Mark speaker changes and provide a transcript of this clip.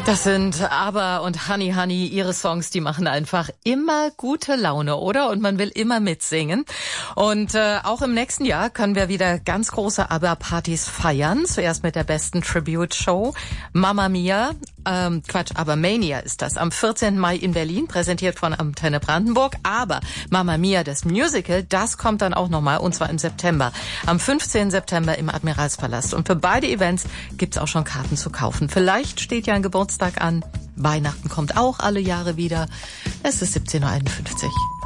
Speaker 1: Das sind ABBA und Honey Honey, ihre Songs, die machen einfach immer gute Laune, oder? Und man will immer mitsingen. Und auch im nächsten Jahr können wir wieder ganz große ABBA-Partys feiern. Zuerst mit der besten Tribute-Show. Mamma Mia, ABBA Mania ist das. Am 14. Mai in Berlin, präsentiert von Antenne Brandenburg. Aber Mamma Mia, das Musical, das kommt dann auch nochmal, und zwar im September. Am 15. September im Admiralspalast. Und für beide Events gibt's auch schon Karten zu kaufen. Vielleicht steht ja ein Geburtstag an. Weihnachten kommt auch alle Jahre wieder. Es ist 17:51 Uhr.